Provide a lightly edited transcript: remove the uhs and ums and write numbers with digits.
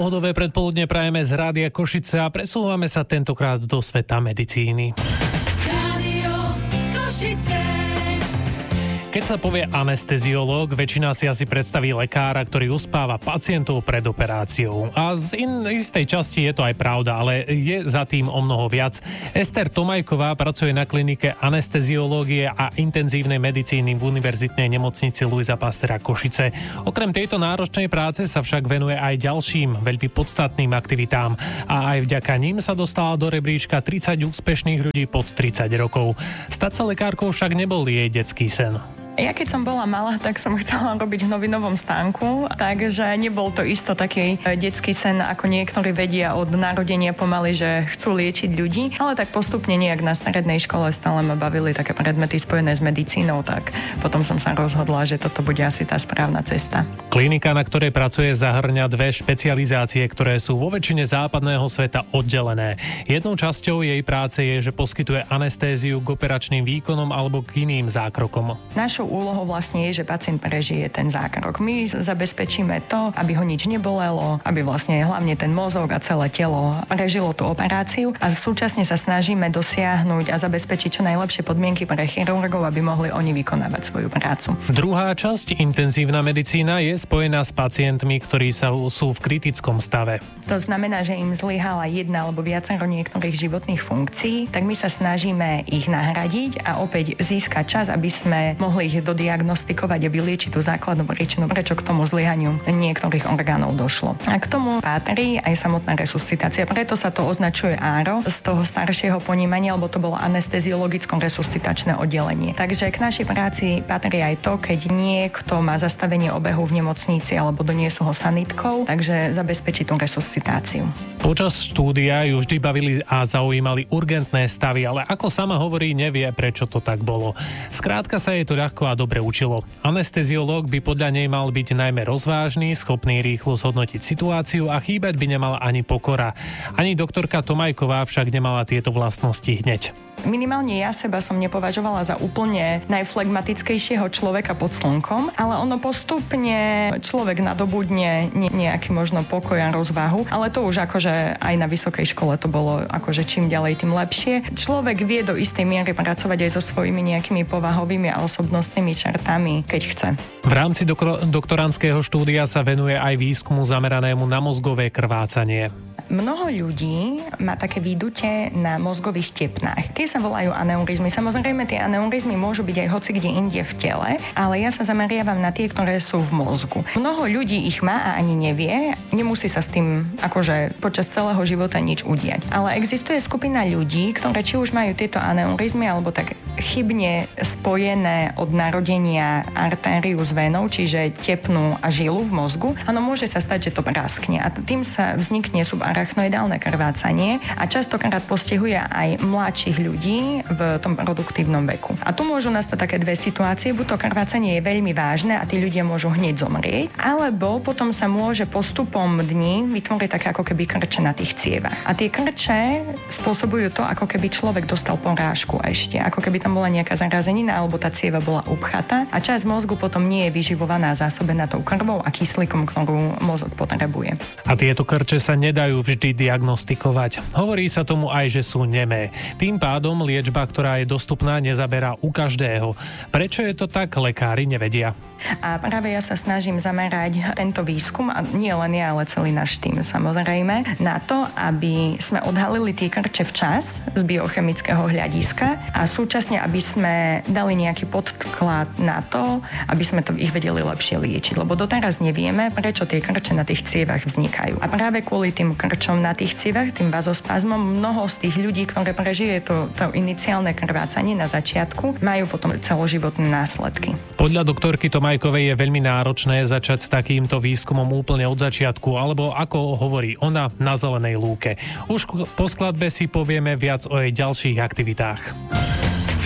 Pohodové predpoludne prajeme z Rádia Košice a presúvame sa tentokrát do sveta medicíny. Rádio Košice. Keď sa povie anesteziológ, väčšina si asi predstaví lekára, ktorý uspáva pacientov pred operáciou. A z istej časti je to aj pravda, ale je za tým o mnoho viac. Ester Tomajková pracuje na klinike anesteziológie a intenzívnej medicíny v univerzitnej nemocnici Luisa Pastöra Košice. Okrem tejto náročnej práce sa však venuje aj ďalším veľmi podstatným aktivitám. A aj vďaka ním sa dostala do rebríčka 30 úspešných ľudí pod 30 rokov. Stať sa lekárkou však nebol jej detský sen. Ja keď som bola malá, tak som chcela robiť v novinovom stánku, takže nebol to isto taký detský sen, ako niektorí vedia od narodenia pomaly, že chcú liečiť ľudí, ale tak postupne nejak na strednej škole stále ma bavili také predmety spojené s medicínou, tak potom som sa rozhodla, že toto bude asi tá správna cesta. Klinika, na ktorej pracuje, zahŕňa dve špecializácie, ktoré sú vo väčšine západného sveta oddelené. Jednou časťou jej práce je, že poskytuje anestéziu k operačným výkonom alebo k iným zákrokom. Našou úlohou vlastne je, že pacient prežije ten zákrok. My zabezpečíme to, aby ho nič nebolelo, aby vlastne hlavne ten mozog a celé telo prežilo tú operáciu a súčasne sa snažíme dosiahnuť a zabezpečiť čo najlepšie podmienky pre chirurgov, aby mohli oni vykonávať svoju prácu. Druhá časť, intenzívna medicína, je spojená s pacientmi, ktorí sú v kritickom stave. To znamená, že im zlyhala jedna alebo viacero niektorých životných funkcií, tak my sa snažíme ich nahradiť a opäť získať čas, aby sme mohli ich dodiagnostikovať a vyliečiť tú základnú príčinu, prečo k tomu zlyhaniu niektorých orgánov došlo. A k tomu patrí aj samotná resuscitácia. Preto sa to označuje ARO z toho staršieho ponímania, lebo to bolo anesteziologicko-resuscitačné oddelenie. Takže k našej práci patrí aj to, keď niekto má zastavenie obehu v nemocnici alebo doniesú ho sanitkou, takže zabezpečí tú resuscitáciu. Počas štúdia ju vždy bavili a zaujímali urgentné stavy, ale ako sama hovorí, nevie, prečo to tak bolo. Skrátka sa jej to ľahko a dobre učilo. Anesteziológ by podľa nej mal byť najmä rozvážny, schopný rýchlo zhodnotiť situáciu a chýbať by nemala ani pokora. Ani doktorka Tomajková však nemala tieto vlastnosti hneď. Minimálne ja seba som nepovažovala za úplne najflegmatickejšieho človeka pod slnkom, ale ono postupne človek nadobudne nejaký možno pokoj a rozvahu, ale to už akože aj na vysokej škole to bolo akože čím ďalej, tým lepšie. Človek vie do istej miery pracovať aj so svojimi nejakými povahovými a osobnostnými čertami, keď chce. V rámci doktorandského štúdia sa venuje aj výskumu zameranému na mozgové krvácanie. Mnoho ľudí má také výdute na mozgových tepnách. Tie sa volajú aneurizmy. Samozrejme, tie aneurizmy môžu byť aj hoci kde inde v tele, ale ja sa zameriavam na tie, ktoré sú v mozgu. Mnoho ľudí ich má a ani nevie, nemusí sa s tým akože počas celého života nič udiať. Ale existuje skupina ľudí, ktoré či už majú tieto aneurizmy alebo tak chybne spojené od narodenia artériu s vénou, čiže tepnú a žilu v mozgu. Áno, môže sa stať, že to praskne a tým sa vznikne subarachnoidálne krvácanie a častokrát postihuje aj mladších ľudí v tom produktívnom veku. A tu môžu nastať také dve situácie, buď to krvácanie je veľmi vážne a tí ľudia môžu hneď zomrieť, alebo potom sa môže postupom dní vytvoriť také ako keby krče na tých cievach. A tie krče spôsobujú to, ako keby človek dostal porážku ešte, ako keby tam bola nejaká zarazenina alebo tá cieva bola upchatá a časť mozgu potom nie je vyživovaná, zásobená tou krvou a kyslíkom, ktorú mozog potrebuje. A tieto krče sa nedajú vždy diagnostikovať. Hovorí sa tomu aj, že sú nemé. Tým pádom liečba, ktorá je dostupná, nezaberá u každého. Prečo je to tak, lekári nevedia. A práve ja sa snažím zamerať tento výskum, a nie len ja, ale celý náš tým samozrejme, na to, aby sme odhalili tie krče včas z biochemického hľadiska a súčasne, aby sme dali nejaký podklad na to, aby sme to ich vedeli lepšie liečiť. Lebo doteraz nevieme, prečo tie krče na tých cievach vznikajú. A práve kvôli tým krčom na tých cievach, tým vazospazmom, mnoho z tých ľudí, ktoré prežije to iniciálne krvácanie na začiatku, majú potom celoživotné následky. Podľa doktorky Tomajkovej je veľmi náročné začať s takýmto výskumom úplne od začiatku, alebo ako hovorí ona, na zelenej lúke. Už po skladbe si povieme viac o jej ďalších aktivitách.